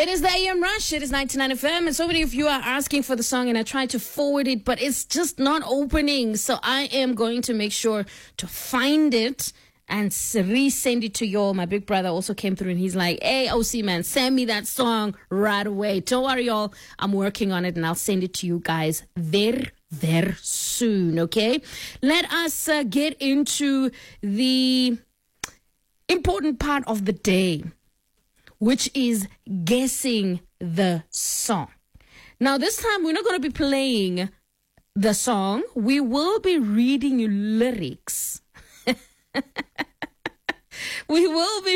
It is the AM Rush. It is 99 FM. And so many of you are asking for the song, and I tried to forward it, but it's just not opening. So I am going to make sure to find it and resend it to y'all. My big brother also came through and he's like, hey, OC man, send me that song right away. Don't worry, y'all. I'm working on it and I'll send it to you guys very soon, okay? Let us get into the important part of the day, which is guessing the song. Now, this time we're not going to be playing the song. We will be reading you lyrics. We will be